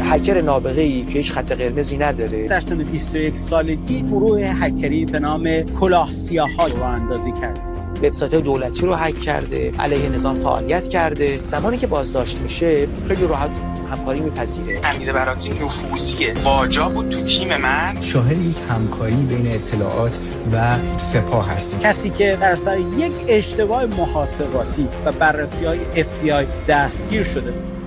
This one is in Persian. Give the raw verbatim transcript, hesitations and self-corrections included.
هکر نابغه‌ای که هیچ خط قرمزی نداره در سن بیست و یک سالگی گروه هکری به نام کلاه سیاها رو اندازی کرد. وبسایت دولتی رو هک کرده، علیه نظام فعالیت کرده. زمانی که بازداشت میشه خیلی راحت همکاری میپذیره. امیر براتی نفوذیه. واجا بود تو تیم من. شاهد یک همکاری بین اطلاعات و سپاه هستیم. کسی که در اثر یک اشتباه محاسباتی و بررسی‌های اف بی آی دستگیر شده.